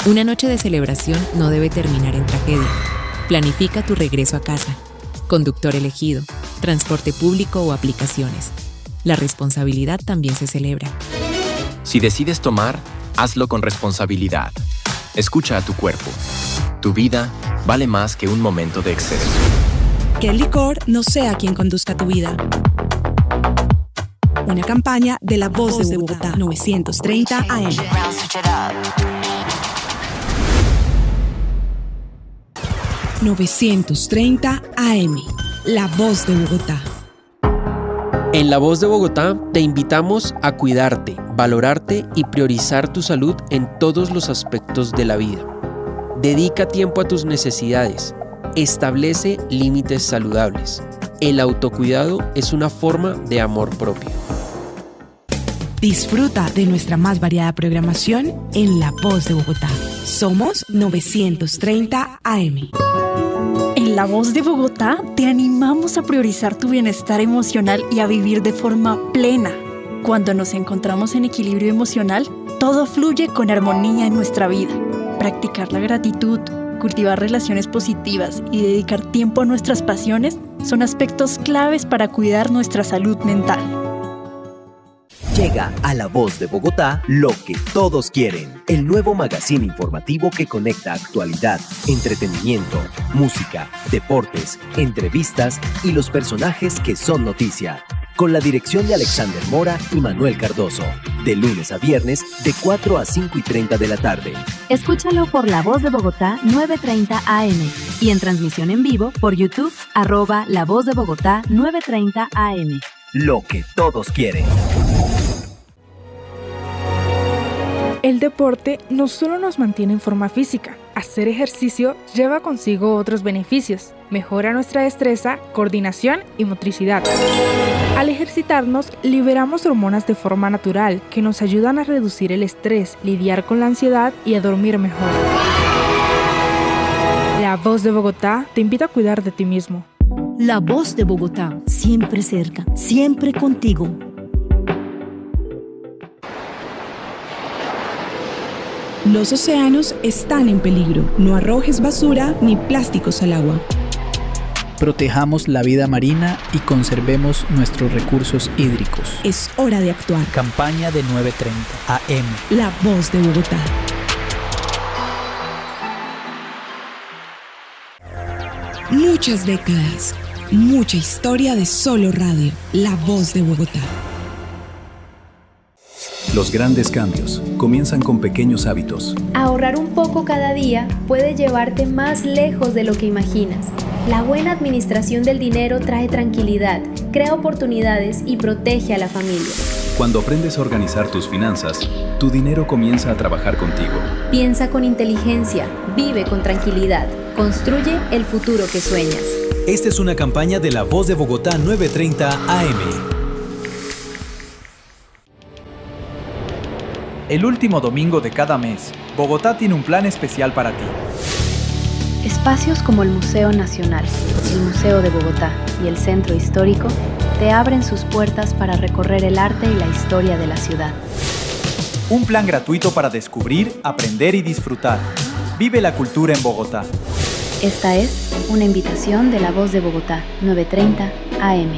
Una noche de celebración no debe terminar en tragedia. Planifica tu regreso a casa. Conductor elegido, transporte público o aplicaciones. La responsabilidad también se celebra. Si decides tomar, hazlo con responsabilidad. Escucha a tu cuerpo. Tu vida vale más que un momento de exceso. Que el licor no sea quien conduzca tu vida. Una campaña de La Voz de Bogotá, 930 AM. 930 AM, La Voz de Bogotá. En La Voz de Bogotá te invitamos a cuidarte, valorarte y priorizar tu salud en todos los aspectos de la vida. Dedica tiempo a tus necesidades. Establece límites saludables. El autocuidado es una forma de amor propio. Disfruta de nuestra más variada programación en La Voz de Bogotá. Somos 930 AM. En La Voz de Bogotá te animamos a priorizar tu bienestar emocional y a vivir de forma plena. Cuando nos encontramos en equilibrio emocional, todo fluye con armonía en nuestra vida. Practicar la gratitud, cultivar relaciones positivas y dedicar tiempo a nuestras pasiones son aspectos claves para cuidar nuestra salud mental. Llega a La Voz de Bogotá lo que todos quieren, el nuevo magazine informativo que conecta actualidad, entretenimiento, música, deportes, entrevistas y los personajes que son noticia. Con la dirección de Alexander Mora y Manuel Cardoso, de lunes a viernes de 4 a 5:30 de la tarde. Escúchalo por La Voz de Bogotá 930 AM y en transmisión en vivo por YouTube @La Voz de Bogotá 930 AM. Lo que todos quieren. El deporte no solo nos mantiene en forma física. Hacer ejercicio lleva consigo otros beneficios. Mejora nuestra destreza, coordinación y motricidad. Al ejercitarnos, liberamos hormonas de forma natural que nos ayudan a reducir el estrés, lidiar con la ansiedad y a dormir mejor. La Voz de Bogotá te invita a cuidar de ti mismo. La Voz de Bogotá, siempre cerca, siempre contigo. Los océanos están en peligro. No arrojes basura ni plásticos al agua. Protejamos la vida marina y conservemos nuestros recursos hídricos. Es hora de actuar. Campaña de 930 AM. La Voz de Bogotá. Muchas décadas, mucha historia de solo radio. La Voz de Bogotá. Los grandes cambios comienzan con pequeños hábitos. Ahorrar un poco cada día puede llevarte más lejos de lo que imaginas. La buena administración del dinero trae tranquilidad, crea oportunidades y protege a la familia. Cuando aprendes a organizar tus finanzas, tu dinero comienza a trabajar contigo. Piensa con inteligencia, vive con tranquilidad, construye el futuro que sueñas. Esta es una campaña de La Voz de Bogotá 930 AM. El último domingo de cada mes, Bogotá tiene un plan especial para ti. Espacios como el Museo Nacional, el Museo de Bogotá y el Centro Histórico te abren sus puertas para recorrer el arte y la historia de la ciudad. Un plan gratuito para descubrir, aprender y disfrutar. Vive la cultura en Bogotá. Esta es una invitación de La Voz de Bogotá, 930 AM.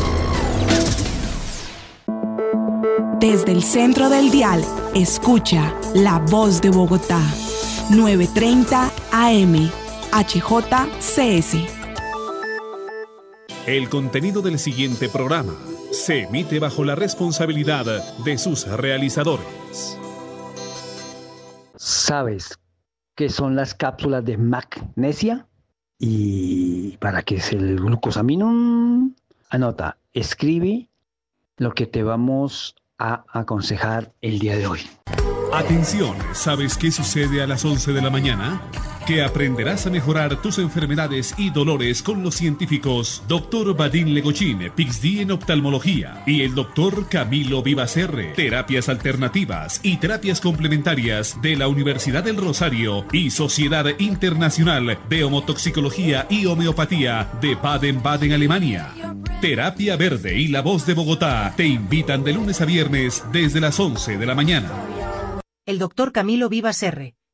Desde el centro del dial, escucha La Voz de Bogotá, 930 AM, HJCS. El contenido del siguiente programa se emite bajo la responsabilidad de sus realizadores. ¿Sabes qué son las cápsulas de magnesia? Y para qué es el glucosamino, anota, escribe lo que te vamos a aconsejar el día de hoy. Atención, ¿sabes qué sucede a las 11 de la mañana? Que aprenderás a mejorar tus enfermedades y dolores con los científicos Dr. Vadim Legochín, PhD en oftalmología, y el Dr. Camilo Vivacerre, terapias alternativas y terapias complementarias de la Universidad del Rosario y Sociedad Internacional de Homotoxicología y Homeopatía de Baden-Baden, Alemania. Terapia Verde y La Voz de Bogotá te invitan de lunes a viernes desde las 11 de la mañana. El Dr. Camilo Vivacerre,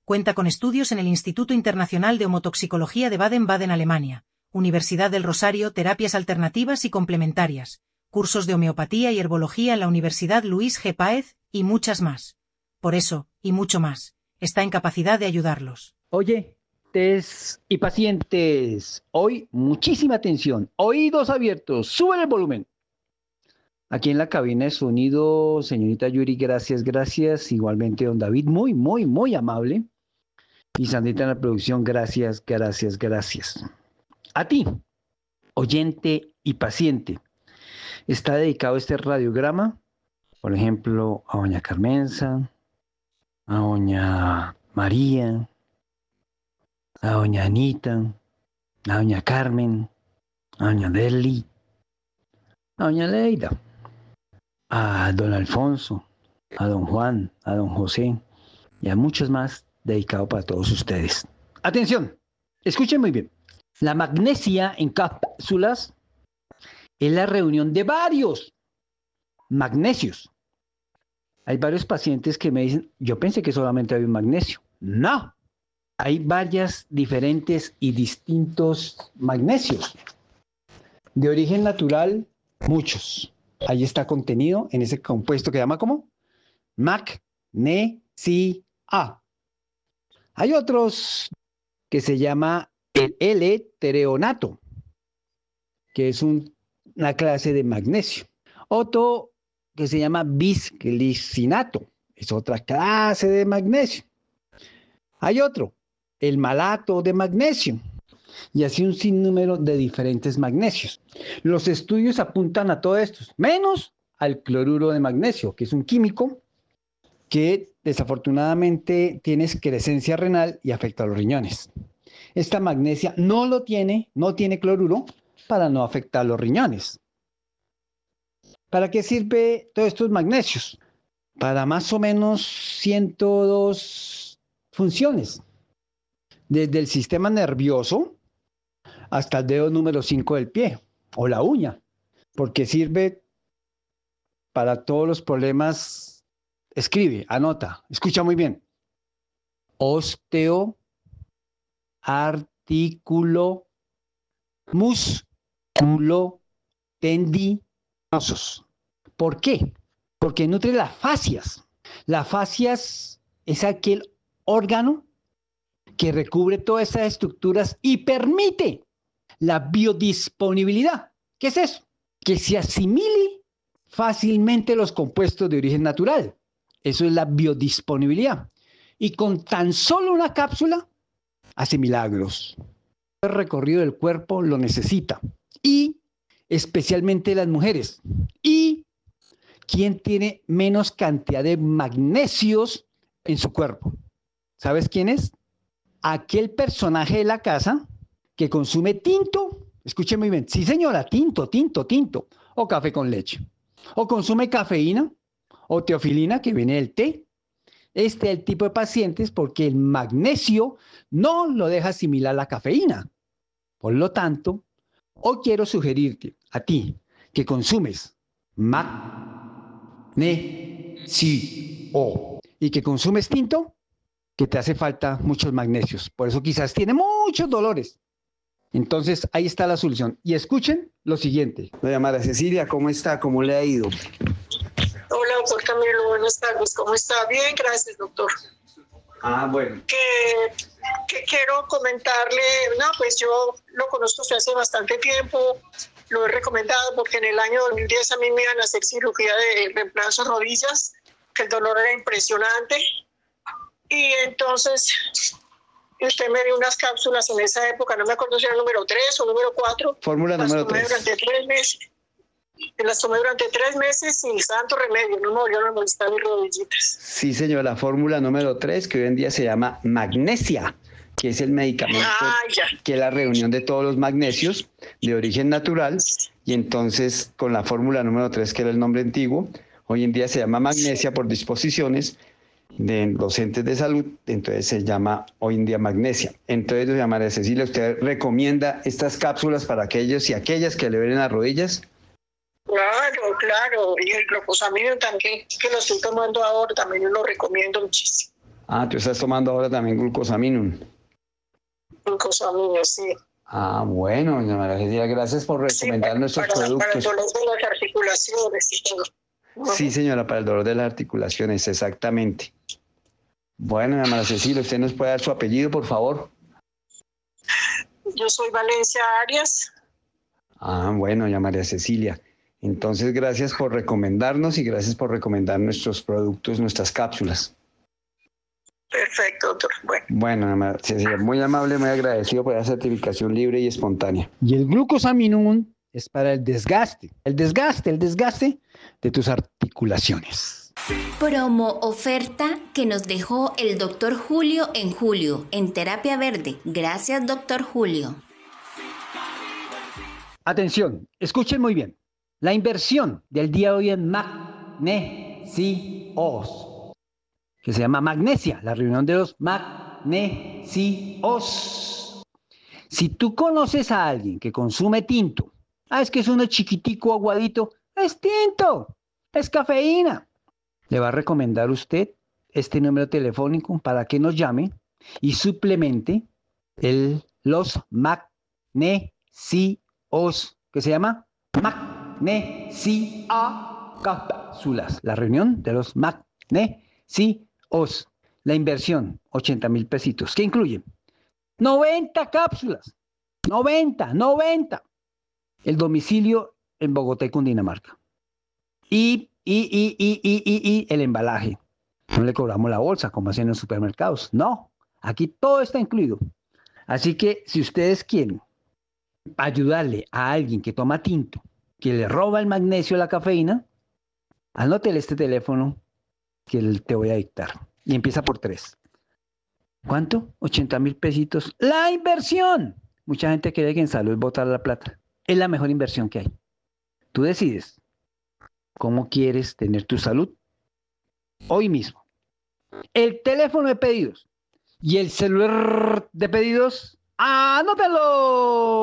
Cuenta con estudios en el Instituto Internacional de Homotoxicología de Baden-Baden, Alemania, Universidad del Rosario, terapias alternativas y complementarias, cursos de homeopatía y herbología en la Universidad Luis G. Páez y muchas más. Por eso, y mucho más, está en capacidad de ayudarlos. Oye, y pacientes, hoy muchísima atención, oídos abiertos, suben el volumen. Aquí en la cabina de sonido, señorita Yuri, gracias, gracias. Igualmente don David, muy amable. Y Sandrita en la producción, gracias, gracias, gracias. A ti, oyente y paciente, está dedicado este radiograma, por ejemplo, a doña Carmenza, a doña María, a doña Anita, a doña Carmen, a doña Deli, a doña Leida, a don Alfonso, a don Juan, a don José y a muchos más, dedicado para todos ustedes. Atención, escuchen muy bien. La magnesia en cápsulas es la reunión de varios magnesios. Hay varios pacientes que me dicen, yo pensé que solamente había un magnesio. No, hay varias diferentes y distintos magnesios. De origen natural, muchos. Ahí está contenido en ese compuesto que se llama ¿cómo? Magnesia. Hay otros que se llama el L-treonato, que es una clase de magnesio. Otro que se llama bisglicinato, es otra clase de magnesio. Hay otro, el malato de magnesio, y así un sinnúmero de diferentes magnesios. Los estudios apuntan a todos estos, menos al cloruro de magnesio, que es un químico que desafortunadamente tiene excrescencia renal y afecta a los riñones. Esta magnesia no tiene cloruro para no afectar los riñones. ¿Para qué sirve todos estos magnesios? Para más o menos 102 funciones. Desde el sistema nervioso hasta el dedo número 5 del pie o la uña, porque sirve para todos los problemas. Escribe, anota, escucha muy bien. Osteo, artículo, músculo, tendinosos. ¿Por qué? Porque nutre las fascias. Las fascias es aquel órgano que recubre todas esas estructuras y permite la biodisponibilidad. ¿Qué es eso? Que se asimile fácilmente los compuestos de origen natural. Eso es la biodisponibilidad. Y con tan solo una cápsula hace milagros. El recorrido del cuerpo lo necesita. Y especialmente las mujeres. ¿Y quién tiene menos cantidad de magnesios en su cuerpo? ¿Sabes quién es? Aquel personaje de la casa que consume tinto. Escuche muy bien. Sí, señora, tinto. O café con leche. O consume cafeína o teofilina, que viene del té. Este es el tipo de pacientes porque el magnesio no lo deja asimilar la cafeína. Por lo tanto, hoy quiero sugerirte a ti que consumes magnesio y que consumes tinto, que te hace falta muchos magnesios. Por eso quizás tiene muchos dolores. Entonces, ahí está la solución. Y escuchen lo siguiente. Doña María Cecilia, ¿cómo está? ¿Cómo le ha ido? Hola, doctor Camilo, buenas tardes. ¿Cómo está? Bien, gracias, doctor. Bueno. Que quiero comentarle, pues yo lo conozco usted hace bastante tiempo, lo he recomendado porque en el año 2010 a mí me iban a hacer cirugía de reemplazo de rodillas, que el dolor era impresionante. Y entonces usted me dio unas cápsulas en esa época, no me acuerdo si era el número 3 o número 4. Fórmula número 3. Durante 3 meses. Las tomé durante 3 meses sin santo remedio, no me volvieron a molestar mis rodillitas. Sí, señor, la fórmula número 3, que hoy en día se llama magnesia, que es el medicamento que es la reunión de todos los magnesios de origen natural. Y entonces, con la fórmula número 3, que era el nombre antiguo, hoy en día se llama magnesia por disposiciones de los entes de salud, entonces se llama hoy en día magnesia. Entonces, doña María Cecilia, ¿usted recomienda estas cápsulas para aquellos y aquellas que le duelen las rodillas? Claro, y el glucosamino también, que lo estoy tomando ahora, también lo recomiendo muchísimo. Ah, tú estás tomando ahora también glucosaminum. Glucosamina, sí. Ah, bueno, doña María Cecilia, gracias por recomendar nuestros productos. Para el dolor de las articulaciones y todo. Sí, señora, para el dolor de las articulaciones, exactamente. Bueno, doña María Cecilia, ¿usted nos puede dar su apellido, por favor? Yo soy Valencia Arias. Ah, bueno, doña María Cecilia. Entonces, gracias por recomendarnos y gracias por recomendar nuestros productos, nuestras cápsulas. Perfecto, doctor. Bueno, doña María Cecilia, muy amable, muy agradecido por la certificación libre y espontánea. Y el glucosaminum es para el desgaste de tus articulaciones. Promo oferta que nos dejó el doctor Julio en julio en Terapia Verde. Gracias, doctor Julio. Atención, escuchen muy bien. La inversión del día de hoy en magnesios, que se llama magnesia, la reunión de los magnesios. Si tú conoces a alguien que consume tinto, es que es uno chiquitico, aguadito, es tinto, es cafeína. Le va a recomendar usted este número telefónico para que nos llame y suplemente los magnesios, que se llama cápsulas. La reunión de los magnesios. La inversión, 80,000 pesitos. ¿Qué incluye? 90 cápsulas. 90. El domicilio en Bogotá y Cundinamarca. Y el embalaje. No le cobramos la bolsa como hacen en los supermercados. No, aquí todo está incluido. Así que si ustedes quieren ayudarle a alguien que toma tinto, que le roba el magnesio, la cafeína, anótele este teléfono que te voy a dictar. Y empieza por 3. ¿Cuánto? 80,000 pesitos. ¡La inversión! Mucha gente cree que en salud botar la plata. Es la mejor inversión que hay. Tú decides cómo quieres tener tu salud hoy mismo. El teléfono de pedidos y el celular de pedidos, ¡anótalo!